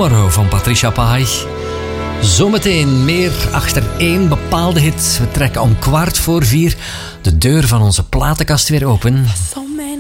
Tomorrow van Patricia Pai. Zometeen meer achter één bepaalde hit. We trekken om 3:15 de deur van onze platenkast weer open.